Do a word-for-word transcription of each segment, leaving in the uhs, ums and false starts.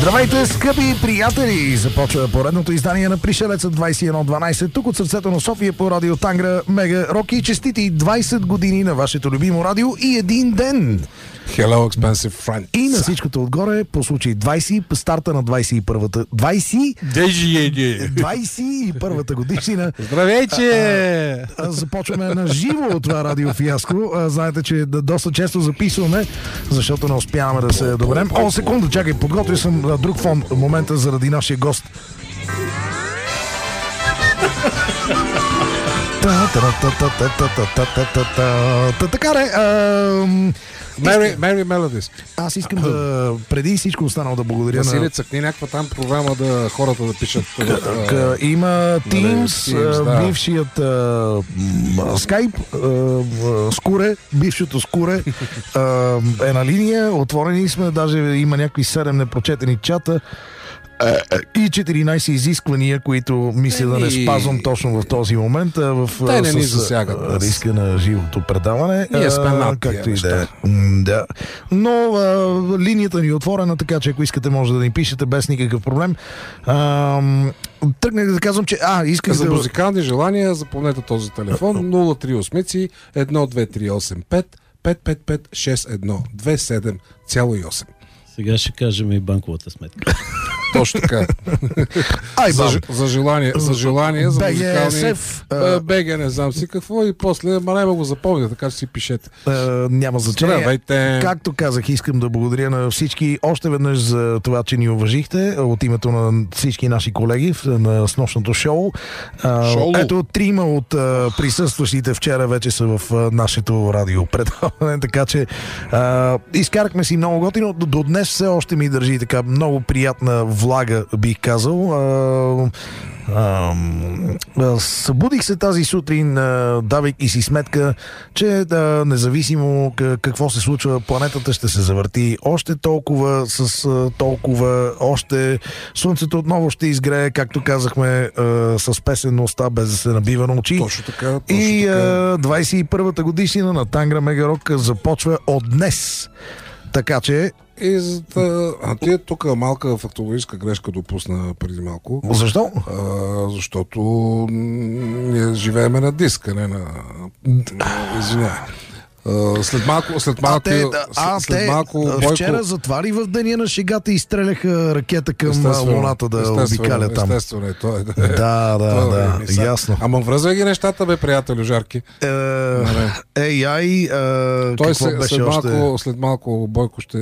Здравейте, скъпи приятели! Започва поредното издание на Пришелеца двайсет и едно дванайсет, тук от сърцето на София по радио Тангра, Мега Роки. Честити двайсет години на вашето любимо радио и един ден! Hello, expensive friend. И на всичкото отгоре, по случай двайсет, по старта на двайсет и първата двайсет двайсет и първата годишнина. Здравейте! А, а, започваме на живо от това радио фиаско. А, знаете, че да, доста често записваме, защото не успяваме да се доберем. О, секунда, чакай, подготвил съм а, друг фон в момента заради нашия гост. Така де, Merry, Merry Melodies. аз искам да, преди всичко останало да благодаря на... Василий, цъкни някаква там програма да хората да пишат. К, има Teams, Teams, да. бившият а, Skype, а, Скуре, бившото Скуре а, е на линия, отворени сме, даже има някакви седем непрочетени чата и четиринайсет изисквания, които мисля да не спазвам точно в този момент, в Те не ни с засягат. риска на живото предаване. Ние сме над както и тия да е. М, да. Но а, линията ни е отворена, така че ако искате може да ни пишете без никакъв проблем. А, тръгнах да казвам, че а, исках За да... музикални желания запомнете този телефон нула три осем едно две три осем пет пет пет пет шест едно две седем цяло и осем. Сега ще кажем и банковата сметка. Точно така. Ай, за, бам. за желание, за желание, за музикални... БГСФ, БГ не знам си какво и после, ма не го запомня, така че си пишете. а, няма значение. Здравейте! Както казах, искам да благодаря на всички още веднъж за това, че ни уважихте от името на всички наши колеги на снощното шоу. А, Шоу. ето, трима от а, присъстващите вчера вече са в а, нашето радио предаване, така че а, изкарахме си много готино. До, до днес все още ми държи така много приятна влага, бих казал. А, а, а, събудих се тази сутрин, а, давайки си сметка, че да, независимо какво се случва, планетата ще се завърти още толкова с а, толкова, още слънцето отново ще изгрее, както казахме, а, с песен на уста, без да се набива на очи. Точно така. Точно И така. а, двайсет и първата годишнина на Тангра Мега Рок започва от днес. Така че... И за да... А ти тук малка фактологическа грешка допусна преди малко. Защо? А, защото м, ние живееме на диск, а не на... Извинявай. А, след малко, след малко, А те, да, а, след те малко а, Бойко... вчера затвари в деня на шегата и стреляха ракета към Естествено, Луната да естествено, обикаля там. Естествено е, той е. Да, Да, да, Той е, да, ми са- ясно. Ама връзвай ги нещата, бе, приятелю, жарки. Е, Ей, ай, Той какво се, беше след, още? малко, след малко Бойко ще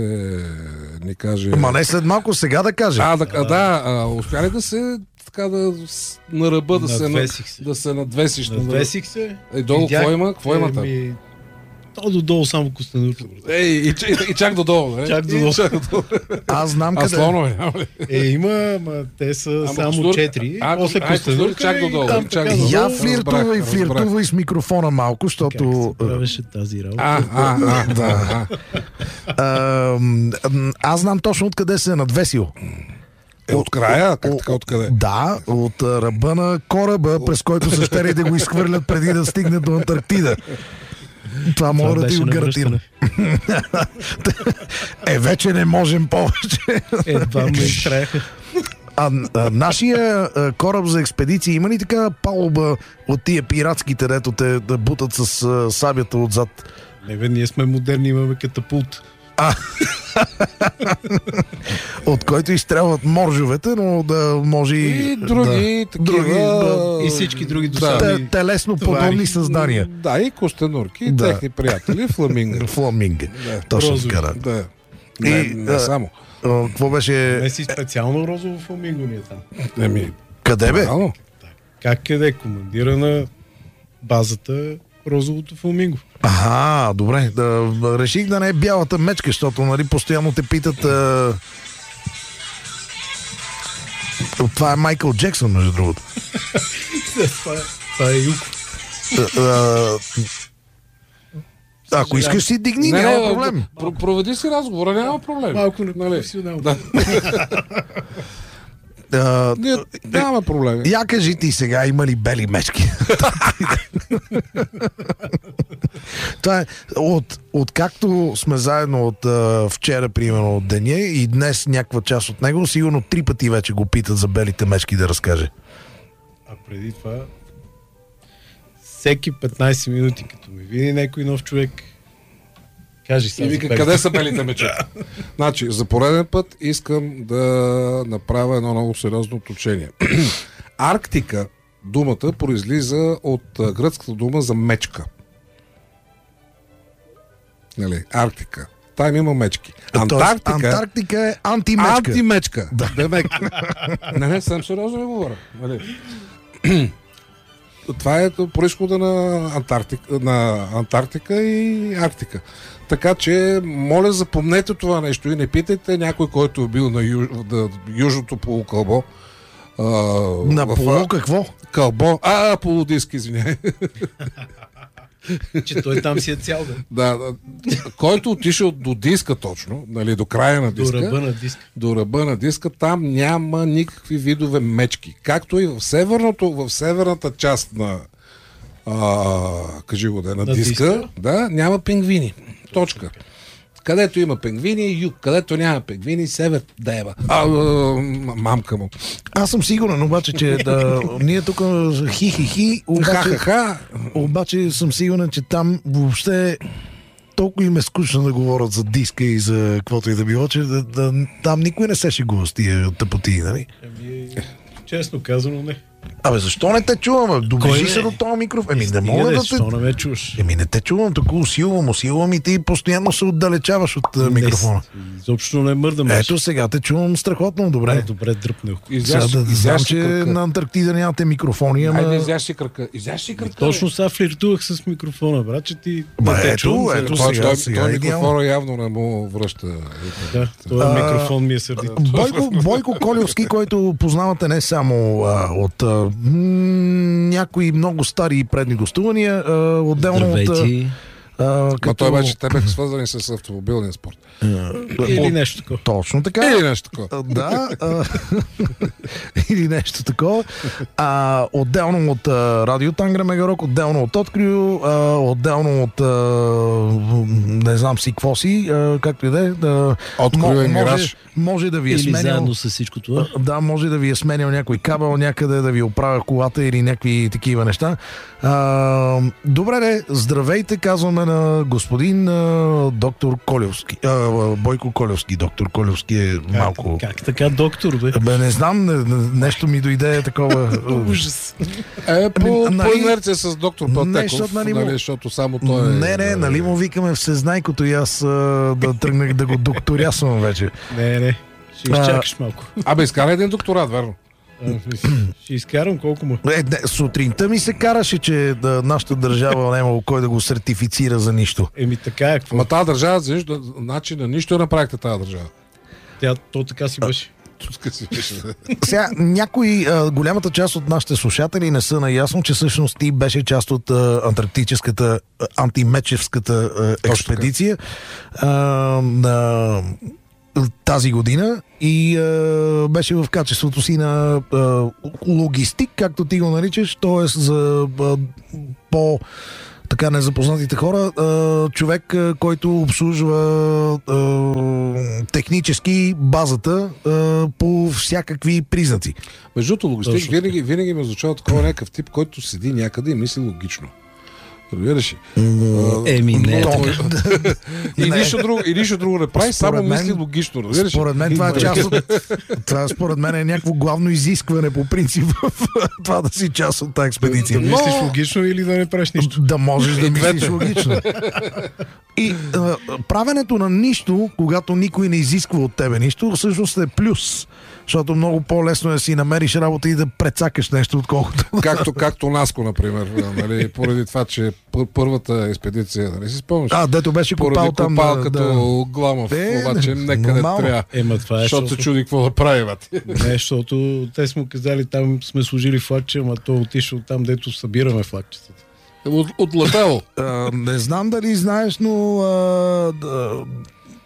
ни каже... Ма не след малко, сега да каже. А, да, а, да а, успя ли да се така да с- на ръба да се, на, Надвесих се. да се надвесиш? на- Надвесих се. Е, долу, Видях, какво има? Какво има там? Еми, То додолу само Костенурка. Ей, и, и, и чак додолу, не? Чак додолу. И чак додолу. Аз знам А къде. слонове, няма ли? Е, има, ма те са Ама само Костенур- четири. А, После а, Костенур, Костенурка чак и додолу, там чак така додолу. Я надолу. флиртувай, разбрах, флиртувай с микрофона малко, Как защото... се правеше тази работа? А, а, а, да. а, м, Аз знам точно откъде се е надвесил. Е, от края? Как така, откъде? Да, от а, ръба на кораба, през който са щели да го изхвърлят преди да стигне до Антарктида. Това мога да ти беше го гарантирам. Е, вече не можем повече. Едва ме изтраяха. А, а нашия а, кораб за експедиции има ли така палуба от тия пиратските, дето те да бутат с а, сабята отзад? Не бе, ние сме модерни, имаме катапулт. От който изстрелват моржовете, но да може И други да, такива... други, да, И всички други Да. досадни. те, телесно товари. подобни създания. Да, и костенурки, и Да. техни приятели, фламинга. Фламинга. Да. Точно Розови. така. Да. Да. Не, И, не а, само. А, Какво беше? Не си специално розово фламинго ни е там. Еми, Къде бе? реално. Как къде? Командира на базата розовото фламинго. Ага, добре. Да, реших да не е бялата мечка, защото нали, постоянно те питат. А... Това е Майкъл Джексън, между другото. това, е, това е Юко. А, а, Ако искаш си дигни, Не, няма не, проблем. про- проведи си разговора, няма проблем. Малко Нали? непрофесионално. Да. А, Ние нямаме проблеми. я кажи ти сега, има ли бели мечки? Това е, от, откакто сме заедно от а, вчера, примерно от деня и днес някаква част от него, сигурно три пъти вече го питат за белите мечки да разкаже. А преди това, всеки петнайсет минути, като ми види някой нов човек, кажи сега. И вика, къде са белите мечета? Значи, за пореден път искам да направя едно много сериозно уточнение. Арктика, думата, произлиза от а, гръцката дума за мечка. Нали, Арктика. Там има мечки. Антарктика, Антарктика е антимечка. антимечка. Да. Демек. Не, не, съм сериозно ви говоря. Нали. Това е произхода на Антарктика, на Антарктика и Арктика. Така че, моля, запомнете това нещо и не питайте някой, който е бил на, юж, на южното полукълбо. А, На в- полу какво? Кълбо. А, полудиск, извиняй. че той там си е цял да. Да, да. Който отишъл до диска точно, нали, до края на До диска, ръба на диска. до ръба на диска, там няма никакви видове мечки. Както и в северното, в северната част на а, кажи го да е, на, На диска, диска? да, няма пингвини. Точка. Където има пингвини, юг. Където няма пингвини, север, дева. А, а, мамка му. Аз съм сигурен, обаче, че да, ние тук хи-хи-хи, обаче, Ха-ха-ха. обаче съм сигурен, че там въобще толкова им е скучно да говорят за диска и за каквото и да било, че да, да, там никой не се шегува с тия тъпоти, нали? Еми, честно казано, не. Абе, защо не те чувам? Доближи Кой се не? до този микрофон. Еми, не Стига мога да, да те... защо не ме чуш? Еми, не те чувам, тук усилвам, усилвам и ти постоянно се отдалечаваш от а, микрофона. Не, изобщо не мърдам. Ето сега те чувам страхотно добре. Е, добре дръпнах. Сега Изяж, да знам, изяж си че кръка. на Антарктида нямате микрофони, Айде, ама... изяж си кръка. Изяж си кръка. Точно сега флиртувах с микрофона, брат, че ти Ба, не те ето, чувам. ето. заради- Той, сега, той, сега той е идеално. микрофона явно не му връща. Да, този А, микрофон ми е сърдит. Бойко, Бойко Колевски, който познавате не само а, от а, м, някои много стари и предни гостувания, а, отделно Здравейте. от... А, Ма като... той беше, те бяха свързани с автомобилния спорт. Или от- нещо такова. Точно така. Или нещо такова. А, Да, а, или нещо такова. А, отделно от а, Радио Тангра Мегарок, отделно от Открю, а, отделно от а, не знам си какво си, а, както и да е. Да, Открю мо- е може, мираж. може да ви е Или сменял. заедно с всичко това. Да, може да ви е сменял някой кабел някъде, да ви оправя колата или някакви такива неща. А, добре, де, здравейте, казваме на господин а, доктор Колевски. А, Бойко Колевски. Доктор Колевски е малко... Как, как така, доктор, бе? Бе, не знам, не, не, нещо ми дойде такова. Ужас. Е, по, Ами, по нали- инерция с доктор Пълтеков, Не, защото, нали, му- нали, защото само той е... Не, не, нали му викаме всезнайкото и аз а, да тръгнах да го докторясвам вече. Не, не. Ще А, изчакаш малко. Абе, изкара един докторат, верно. А, ще изкарам колко му. Е, не, сутринта ми се караше, че да, нашата държава не имало кой да го сертифицира за нищо. Еми така е, какво? Ма тази държава, за нищо, значи на нищо не направихте тази държава. Тя, то така си беше. Туска си беше. Сега, някои, а, голямата част от нашите слушатели не са наясно, че всъщност ти беше част от а, антарктическата, а, антимечевската а, експедиция а, на тази година и а, беше в качеството си на а, логистик, както ти го наричаш, т.е. за а, по така незапознатите хора, а, човек, а, който обслужва а, технически базата а, по всякакви признаци. Между другото, логистик Точно. винаги, винаги ме звучава такова някакъв тип, който седи някъде и мисли логично. Разбираш ли? Еми, не е Но- така. И Не. нищо друго, и нищо друго не прави, само Според мен- мисли логично. Разбираш ли? Според мен това е част от... Това според мен е някакво главно изискване по принцип в това да си част от тази Да експедиция. мислиш логично или да не правиш нищо. Да можеш да И мислиш двете. логично. И а, правенето на нищо, когато никой не изисква от тебе нищо, всъщност е плюс. Защото много по-лесно е да си намериш работа и да прецакаш нещо, отколкото... Както, както Наско, например. Нали, поради това, че пър- първата експедиция, нали си спомняш? А, дето беше Поради копал там... копал да, като Гламов, Е, обаче не, некъде нормално. трябва. Ема това е, Защото се защото, чуди какво да прави, бати. не, защото те сме казали, там сме служили флагче, ама то отишъл там, дето събираме флагчетата. От, отлетело. А, не знам дали знаеш, но а, да,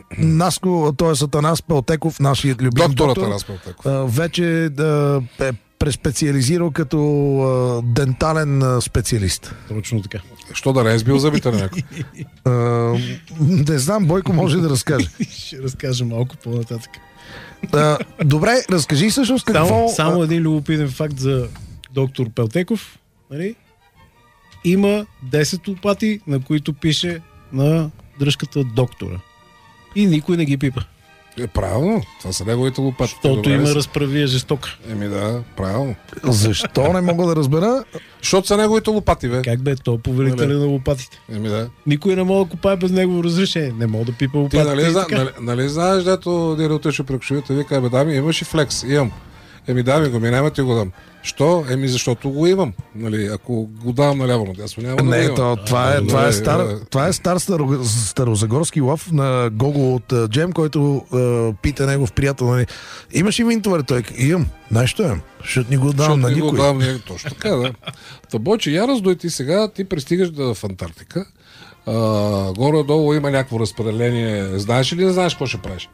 Наско, т.е. Атанас Пелтеков, нашият любим Докторът доктор, Атанас Пелтеков. а, вече да е преспециализирал като а, дентален а, специалист. Точно така. Що да не е сбил зъбите на някой? А, не знам, Бойко може да разкаже. Ще разкажа малко по-нататък. А, добре, разкажи всъщност какво... Само, само един любопитен факт за доктор Пелтеков. Нали? Има десет лопати, на които пише на дръжката доктора. И никой не ги пипа. Е, правилно. Това са неговите лопати. Защото Добре има ли са? разправия жестока. Еми да, правилно. Защо не мога да разбера? Защото са неговите лопати, бе. Как бе, то повелителя Нали? на лопатите. Еми да. Никой не може да копае без негово разрешение. Не мога да пипа Ти лопатите. нали, и зна, така. нали, нали знаеш, дето Дири отише при кошовите, вика, бе, дами, имаш и флекс? Имам. Еми дай ми го, ми няма ти го дам. Що? Еми защото го имам. Нали, ако го давам наляво надясно, няма да го Не, имам. то, това, е, А, това, е добре, стар, добре. това е стар старо, старозагорски лов на Гого от а, Джем, който а, пита негов приятел. Нали, имаш ли винтове? Той имам. Нещо имам. Ще ни го дам Защото на ни го никой. давам, не, точно така, да. Та Бойче, я раздой ти сега, ти пристигаш да, в Антарктика. А, горе-долу има някакво разпределение. Знаеш ли, не знаеш какво ще правиш?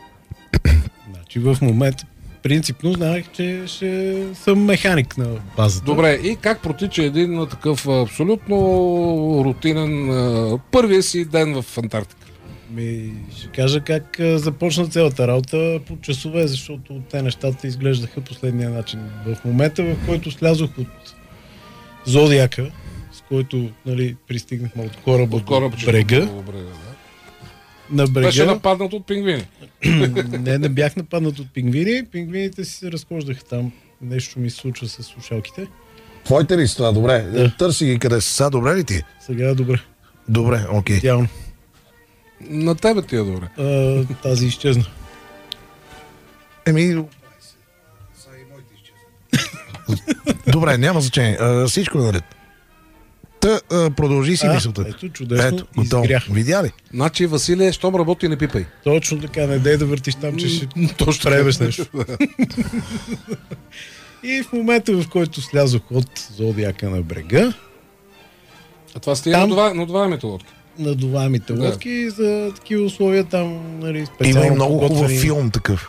Значи в момента принципно знаех, че ще съм механик на базата. Добре, и как протича един а, такъв а, абсолютно рутинен а, първия си ден в Антарктика? Ми, ще кажа как а, започна цялата работа по часове, защото те нещата изглеждаха последния начин. В момента, в който слязох от Зодиака, с който нали, пристигнахме от кораба От кораб, до че брега, до брега, да. на Беше брега, нападнат от пингвини. не, не бях нападнат от пингвини, пингвините си се разхождаха там. Нещо ми се случва с слушалките. Твоите ли са това? Добре. Да. Търси ги къде са. Са, добре ли ти? Сега е добре. Добре, окей. Идеално. На тебе ти е добре. А, тази изчезна. Еми... Добре, няма значение. А, всичко е наред. Та, а, продължи си А, мисълта. ето, чудесно, Ето, готово. изгрях. Видя ли? Значи, Василие, щом работи, не пипай. Точно така, не дей да въртиш там, че ще Точно пребеш нещо. И в момента, в който слязох от Зодиака на брега, А това стига Там- на това- на двамите лодки. надуваемите Да. лодки за такива условия там, нали, Има специално и много хубав подготвени. филм такъв.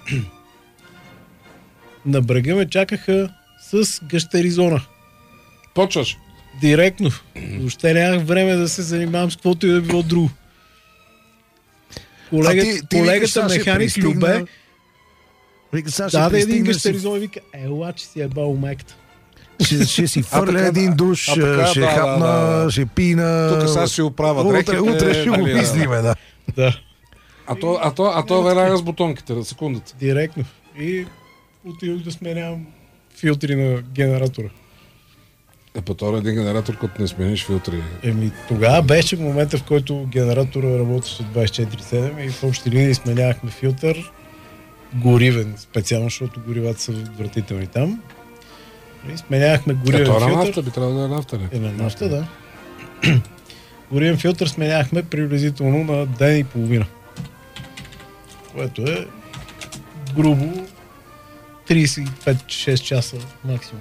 На брега ме чакаха с гъщеризона. Почваш. Директно. Въобще нямах време да се занимавам с каквото и да било друго. Колегата, А ти- ти викаш, колегата сега ще механик пристигна, Любе Вика, сега ще даде един пристигнеш си- гъщеризон и вика, ела, че си ебал майката. Ще, ще си А, фърля така, един да. душ, А, така, ще да, хапна, да, да. ще пина. Тук сега ще си оправя Утре, дрехите. утре ще го нали, да. мислиме, да. Да, А то, а то, а то веднага с бутонките, на секундата. директно. И отидох да сменявам филтри на генератора. Е, по това един генератор, като не смениш филтри. Еми, тогава беше в момента, в който генератора работеше двайсет и четири седем и в общи линии сменявахме филтър горивен, специално, защото горивата са отвратителни там. И сменявахме Е, горивен това на филтър. нафта би трябвало да е нафта, не? Е, на нафта, да. Горивен филтър сменяхме приблизително на ден и половина. Което е грубо трийсет и пет до шест часа максимум.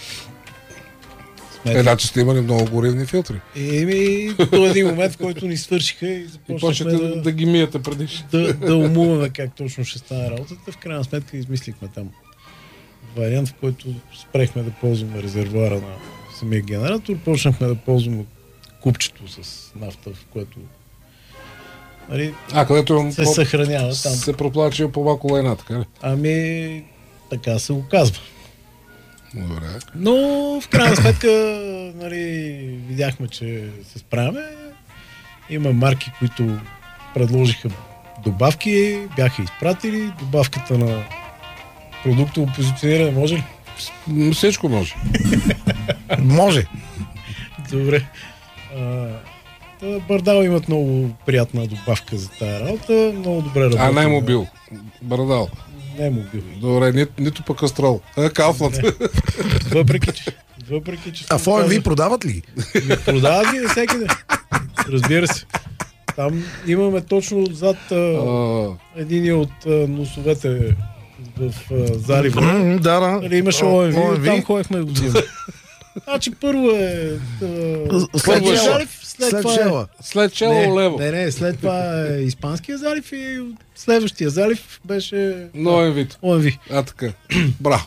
Е, значи сте имали много горивни филтри. Еми, до един момент, в който ни свършиха и И започнахме почнете да, да, да ги миете предиш. да, да умуваме как точно ще стане работата. В крайна сметка измислихме там вариант, в който спрехме да ползваме резервуара на самия генератор, почнахме да ползваме купчето с нафта, в което нали, А, където имам се по- съхранява там. се проплачи по-малко лайна, така ли? Ами, така се оказва. Добре. Но в крайна сметка нали, видяхме, че се справяме. Има марки, които предложиха добавки, бяха изпратили. Добавката на продуктово позициониране може ли? М, Всичко може. Може. Добре. А, та Бардал имат много приятна добавка за тая работа. Много добре работи. А, не е мобил. Брадал. Не е мобил. Добре, нито, нито пък Астрол. А, Кауфланд. Въпреки, че... Въпреки, че А се фо ем ви оказа- продават ли? Ми продават ги навсекъде. Разбира се. Там имаме точно отзад а, А, един от а, носовете в а, залива. М, Да, да. Нали, имаше О, О Ем Ви, О Ем Ви. там ходехме да го взимаме. Значи първо е а, След първо е Джела. залив, след, След това Шела. След чело не, лево. не, не, след това е Испанския залив и следващия залив беше Новен вид. О М В. А, така. Браво.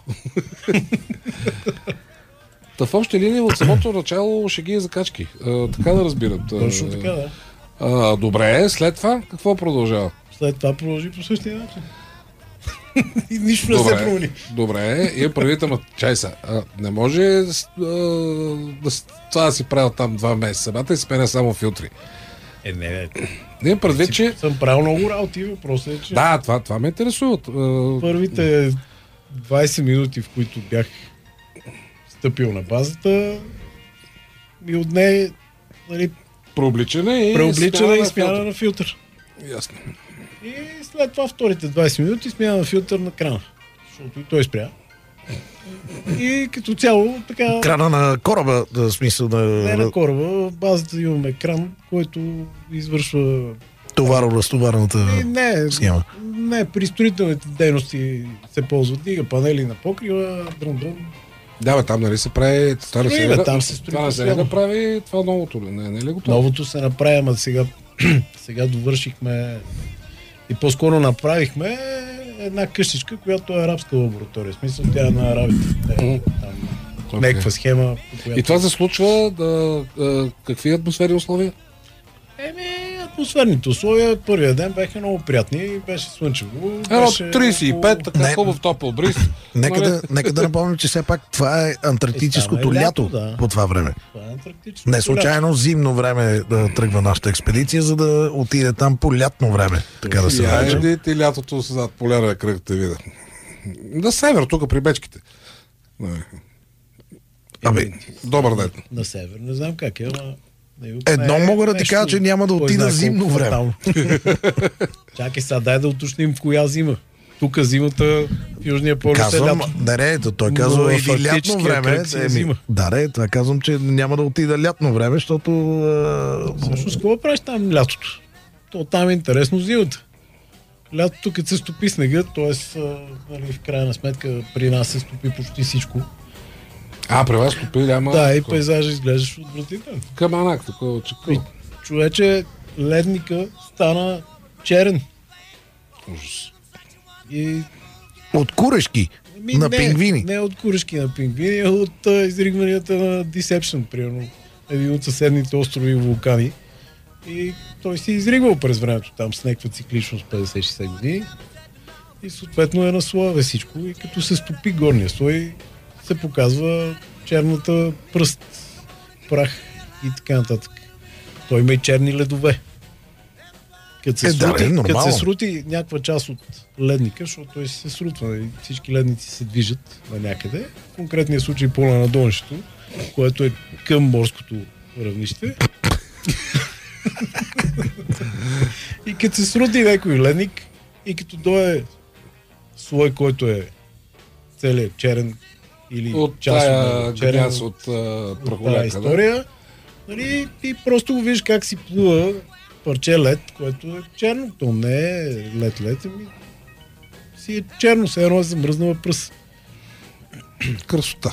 Та в общи линии от самото начало шеги и закачки. А, така да разбирам. Та, Точно така, да. А, добре, след това какво продължава? След това продължи по същия начин. И нищо не се Добре, промени. добре. И правите, ама чай са. А, не може а, да, с- това да си правил там два месеца. Бата и сменя само филтри. Е, не, не. Не предвид, че... Съм правил много работи, въпросът е, че Да, това, това ме интересува. А, първите двайсет минути, в които бях стъпил на базата, ми отне, нали, Преобличане и преобличане и на смяна филтър. на филтър. Ясно. И след това вторите двайсет минути смяна на филтър на крана. Защото и той спря. И като цяло така... Крана на кораба, да, смисъл Не на на кораба, в базата имаме екран, който извършва... товаро-разтоварната И не, схема. не, при строителните дейности се ползват дига, панели на покрива, дрън-дрън. Да, бе, там нали се прави... Това не Строи, се бе, да- там се строи Това не се постоянно. да прави това новото ли? Не, не е ли готово? Новото се направи, ама сега, сега довършихме и по-скоро направихме една къщичка, която е арабска лаборатория. В смисъл, тя е на арабите. Е, там, Окей. някаква схема. по която... И това се случва да... А, какви атмосферни условия? Еми, атмосферните условия първия ден бяха много приятни, беше слънчево. Едно беше трийсет и пет, така Не. хубав топъл бриз. Нека Нали? да, нека да напомним, че все пак това е антарктическото Е, стана и лято, лято, да. по това време. Това е антарктическо. Не случайно зимно време да тръгва нашата експедиция, за да отиде там по лятно време, така да се Я нарича. еди ти лятото зад полярния кръг те вида. На север, тук при бечките. Нали. Абе, Добър ден. На север, не знам как е, ама... на юг едно не е мога да ти нещо, кажа, че няма да кой отида знае зимно колко време. фатално. Чакай сега, дай да уточним в коя зима. Тук зимата в Южния полюс е Казвам, лято. да, не, то той Но казва или фактически лятно време. кръг си е еми, зима. Да, не, това казвам, че няма да отида лятно време, защото а, Всъщност, какво правиш там лятото? То там е интересно зимата. Лятото, като се стопи снега, т.е. нали, в крайна сметка при нас се стопи почти всичко. А, при вас топили, ама... Да, и такова. пейзажа изглеждаш отвратително. Каманак, такова чекъл. И, човече, ледника стана черен. Ужас. И от курешки Ми, на не, пингвини. Не от курешки на пингвини, а от а, изригванията на Deception, примерно. Един от съседните острови и вулкани. И той си изригвал през времето там с някаква цикличност петдесет-шейсет години. И съответно е на слоеве всичко. И като се стопи горния слой, се показва черната пръст, прах и така нататък. Той има и черни ледове. Като се, Е, да, срути, е като нормално. се срути някаква част от ледника, защото той се срутва и всички ледници се движат на някъде. В конкретния случай пола на донището, което е към морското равнище. И като се срути някой ледник и като дойде слой, който е целият черен или От част тая от черен, гняз от а, от тази прахоляка, да? история, нали, и просто го виждаш как си плува парче лед, което е черно. То не е лед-лед, ами си е черно, все едно е замръзнала пръст. Красота.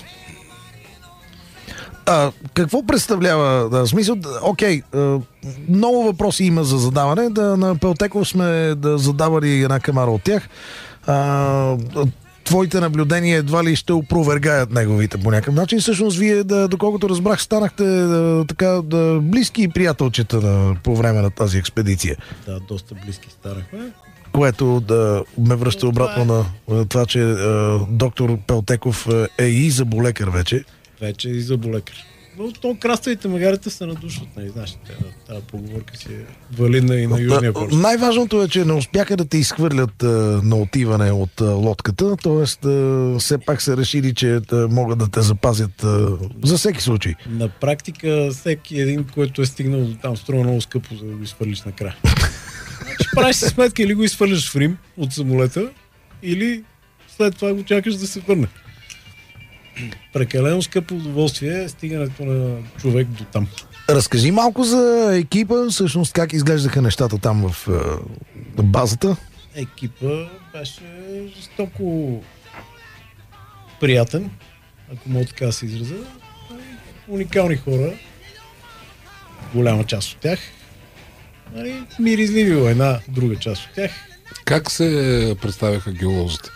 А, какво представлява? Да, в смисъл, да, окей, а, много въпроси има за задаване. Да, на Пелтеков сме да задавали една камара от тях. А, твоите наблюдения едва ли ще опровергаят неговите по някакъв начин. Всъщност, вие, да, доколкото разбрах, станахте да, така да, близки приятелчета да, по време на тази експедиция. Да, доста близки станахме. Което да ме връща обратно на, на това, че а, доктор Пелтеков е и заболекар вече. Вече и за болекар. Но то краставите магарите се надушват, нали, знаеш, тази поговорка си е валидна и на Южния полюс. Най-важното е, че не успяха да те изхвърлят а, на отиване от а, лодката, т.е. все пак са решили, че а, могат да те запазят а, за всеки случай. На практика всеки един, който е стигнал до там, струва много скъпо, за да го изхвърлиш накрая. Значи правиш си сметка или го изхвърляш в Рим от самолета, или след това го чакаш да се върне. Прекалено скъпо удоволствие е стигането на човек до там. Разкажи малко за екипа, всъщност как изглеждаха нещата там в а, базата. Екипа беше жестоко приятен, ако мога така да се изразя. Уникални хора. голяма част от тях. Нали, миризливи война, друга част от тях. Как се представяха геолозите?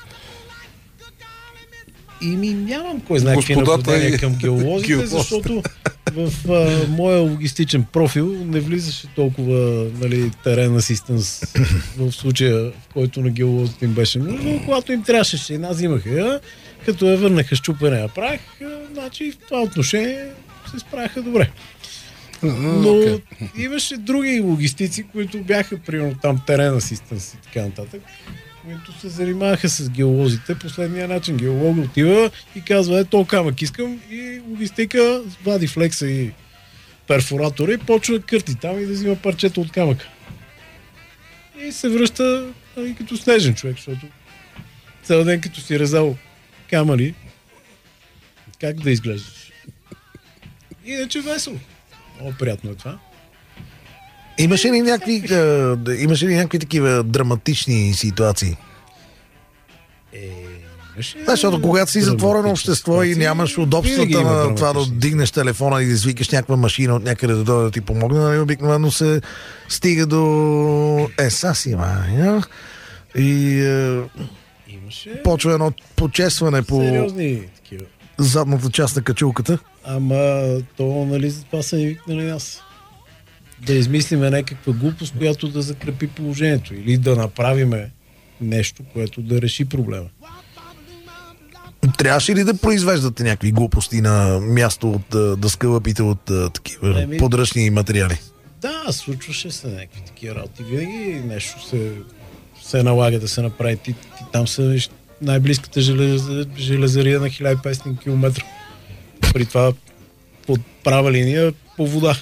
И ми нямам кой знае какви Господата наблюдения и- към геолозите, геолозите. защото в а, моя логистичен профил не влизаше толкова нали, терен асистенс в случая, в който на геолозите им беше нужно. Когато им трябваше, ще една взимаха я, като я върнаха щупене я правих, значи в това отношение се справяха добре. Но Okay. имаше други логистици, които бяха примерно там терен асистенс и така нататък, които се занимаваха с геолозите последния начин. Геолог отива и казва, е, то камък искам и логистика вади флекса и перфоратора и почва да кърти там и да взима парчета от камъка. И се връща нали, като снежен човек, защото цял ден като си резал камъни, как да изглеждаш? Иначе весело. Много приятно е това. Имаше ли някакви, а, да- имаше ли някакви такива драматични ситуации? Е, имаше Да, защото когато си затворено драматични общество и ситуации, нямаш винаги удобствата има на това да драматични дигнеш телефона и да извикаш някаква машина от някъде да дойде да ти помогне, нали, обикновено се стига до еса си, ма, и е, Имаше почва едно почесване по сериозни такива. задната част на качулката. Ама то, нали, за това са ни викнали нас. Да измислиме някаква глупост, която да закрепи положението. Или да направиме нещо, което да реши проблема. Трябваше ли да произвеждате някакви глупости на място от а, да скълъпите от а, такива Еми- подръчни материали? Да, случваше се някакви такива работи. Винаги нещо се, се налага да се направи. Ти, ти там са най-близката желез, железария на хиляда и петстотин километра. При това под права линия по вода.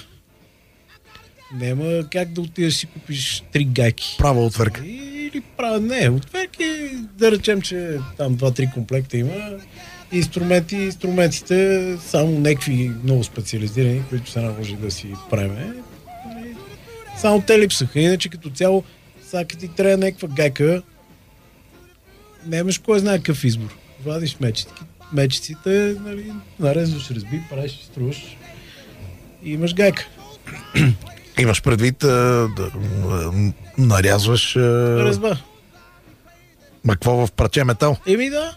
Няма как да отидеш си купиш три гайки. Права отвърка. Или правя, не, отверки, да речем, че там два-три комплекта има. Инструменти, инструментите, само някакви много специализирани, които се наложи да си правиме. Нали, само те липсаха. Иначе като цяло, сега като ти трябва някаква гайка, нямаш кой знае какъв избор. Вадиш мечиците, мечиците, нали, нарезваш, разби, правиш, струваш и имаш гайка. Имаш предвид а, да, а, нарязваш а, Резба. ма какво в парче метал Еми да,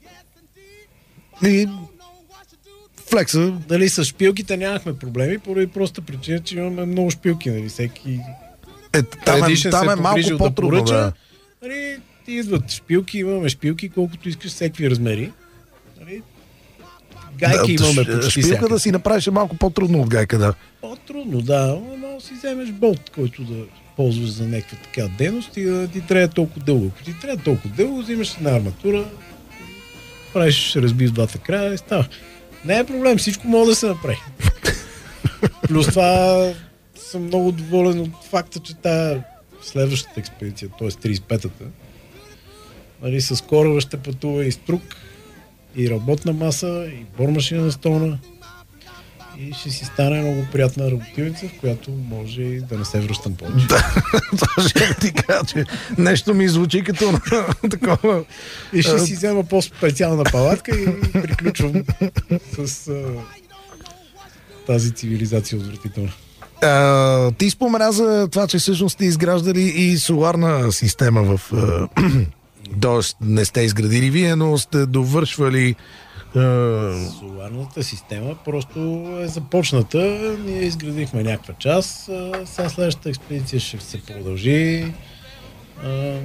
и флекса. дали с шпилките нямахме проблеми, поради проста причина, че имаме много шпилки, нали, всеки Е, там е, предишен там се е малко погрижил по-трудно. поръча, Да. нали, ти идват шпилки, имаме шпилки, колкото искаш, всеки размери. Нали, гайки Да, имаме ш- почти Шпилка всяка. да си направиш е малко по-трудно от гайка, да. По-трудно, да, но си вземеш болт, който да ползваш за някаква така дейност и да ти трябва толкова дълго. Ако ти трябва толкова дълго, взимаш една арматура, правиш разби в двата края и става. Не е проблем, всичко може да се направи. Плюс това съм много доволен от факта, че тая следващата експедиция, т.е. тридесет и петата, нали, с кораба ще пътува и струк, и работна маса, и бормашина на стона. И ще си стане много приятна работилница, в която може и да не се връщам повече. Това ще ти кажа, че нещо ми звучи като такова. И ще си взема по-специална палатка и приключвам с а, тази цивилизация отвратителна. А, ти спомена за това, че всъщност сте изграждали и соларна система в... а, Тоест не сте изградили вие, но сте довършвали... а, Соларната система просто е започната. Ние изградихме някаква част. а, Сега следващата експедиция ще се продължи. А,